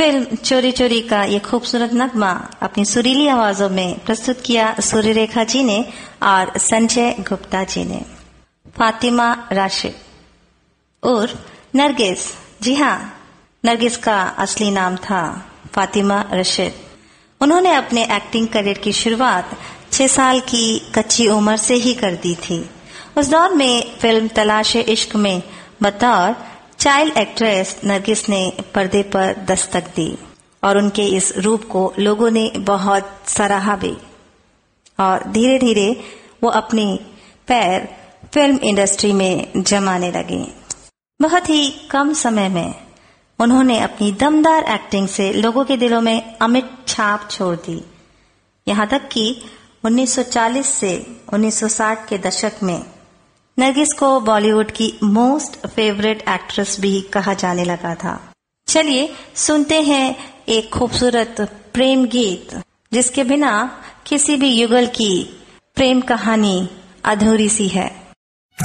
Film चोरी चोरी का ये खूबसूरत नगमा अपनी सुरीली आवाजों में प्रस्तुत किया सूर्यरेखा जी ने और संजय गुप्ता जी ने। फातिमा राशिद और नरगिस, जी हाँ, नरगिस का असली नाम था फातिमा रशीद। उन्होंने अपने एक्टिंग करियर की शुरुआत 6 साल की कच्ची उम्र से ही कर दी थी। उस दौर में फिल्म तलाश इश्क में बतौर चाइल्ड एक्ट्रेस नरगिस ने पर्दे पर दस्तक दी और उनके इस रूप को लोगों ने बहुत सराहा भी और धीरे धीरे वो अपनी पैर फिल्म इंडस्ट्री में जमाने लगी। बहुत ही कम समय में उन्होंने अपनी दमदार एक्टिंग से लोगों के दिलों में अमिट छाप छोड़ दी। यहाँ तक कि 1940 से 1960 के दशक में नरगिस को बॉलीवुड की मोस्ट फेवरेट एक्ट्रेस भी कहा जाने लगा था। चलिए सुनते हैं एक खूबसूरत प्रेम गीत जिसके बिना किसी भी युगल की प्रेम कहानी अधूरी सी है।